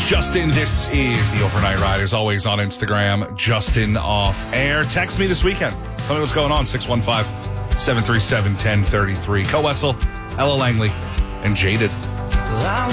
is Justin. This is the Overnight Ride. As always on Instagram, Justin Off Air. Text me this weekend. Tell me what's going on. 615-737-1033. Co Wetzel, Ella Langley, and Jaded. I